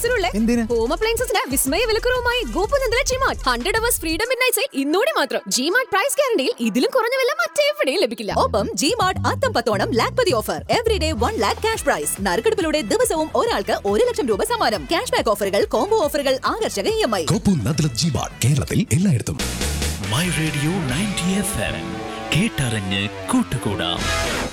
ഓഫറിലുള്ള home അപ്ലയൻസസിന്റെ വിസ്മയ വിലക്കുറവുമായി ഗോപുനന്ദല G-Mart 100 hours freedom midnight sale ഇന്നോടെ മാത്രം. G-Mart price ഗ്യാരണ്ടിയിൽ ഇതിലും കുറഞ്ഞ വില മറ്റെവിടെയും ലഭിക്കില്ല. ഒപ്പം ജിമാർട്ട് അത്തം പത്തോണം Lakhpati offer. Everyday 1 lakh cash prize. നറുക്കെടുപ്പിലൂടെ ദിവസവും ഒരാൾക്ക് 1 ലക്ഷം രൂപ സമ്മാനം. ക്യാഷ് ബാക്ക് ഓഫറുകൾ, കോംബോ ഓഫറുകൾ, ആകർഷക EMI. ഗോപുനന്ദല ജിമാർട്ട് കേരളത്തിൽ എല്ലായിടത്തും. മൈ റേഡിയോ 90 FM കേട്ടറിഞ്ഞ് കൂട്ടുകൂടാം.